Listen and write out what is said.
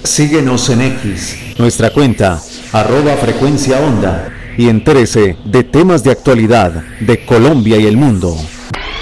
Síguenos en X, Nuestra cuenta, @frecuencia onda. Y entérese de temas de actualidad de Colombia y el mundo.